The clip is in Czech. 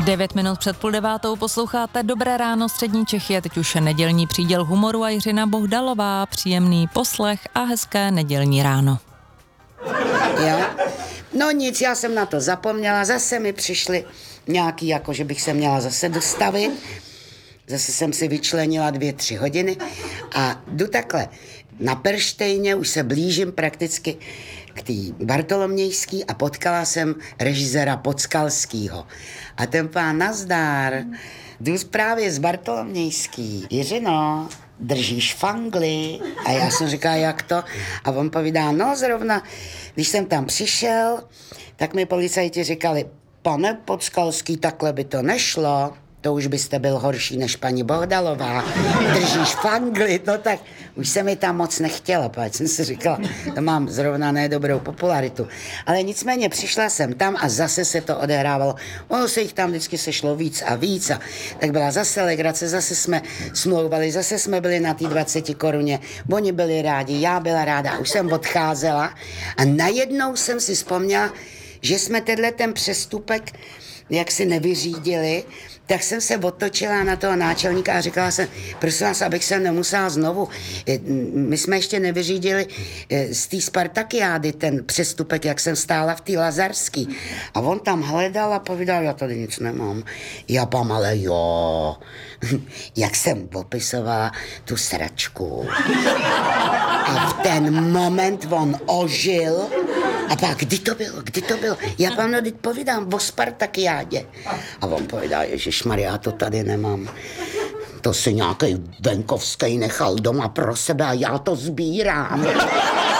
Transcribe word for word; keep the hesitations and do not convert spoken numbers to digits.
Devět minut před půl devátou posloucháte Dobré ráno střední Čechy, teď už je nedělní příděl humoru a Jiřina Bohdalová. Příjemný poslech a hezké nedělní ráno. Jo? No nic, já jsem na to zapomněla, zase mi přišly nějaký, jako že bych se měla zase dostavit. Zase jsem si vyčlenila dvě, tři hodiny a jdu takhle na Perštejně, už se blížím prakticky k té Bartolomějský a potkala jsem režiséra Podskalskýho. A ten pán, nazdár, jdu právě z Bartolomějský. Jiřino, držíš fangly? A já jsem říkala, jak to? A on povídá, no zrovna, když jsem tam přišel, tak mi policajti říkali, pane Podskalský, takhle by to nešlo. To už byste byl horší než paní Bohdalová. Držíš fangly, no tak už se mi tam moc nechtěla, protože jsem si říkala, to mám zrovna nedobrou popularitu. Ale nicméně přišla jsem tam a zase se to odehrávalo. Ono se jich tam vždycky sešlo víc a víc a tak byla zase legrace, zase jsme smlouvali, zase jsme byli na té dvaceti koruně. Oni byli rádi, já byla ráda, už jsem odcházela a najednou jsem si vzpomněla, že jsme tenhle ten přestupek jak si nevyřídili, tak jsem se otočila na toho náčelníka a říkala jsem, prosím vás, abych se nemusela znovu. My jsme ještě nevyřídili z té Spartakiády ten přestupek, jak jsem stála v té Lazarský. A on tam hledal a povídal, já tady nic nemám. Já pám, ale jo, jak jsem popisovala tu sračku. A v ten moment on ožil. A pak, kdy to bylo, kdy to bylo? Já vám no, teď povídám o Spartakiádě. A on povídá, ježišmarja, já to tady nemám. To si nějaký venkovský nechal doma pro sebe a já to sbírám.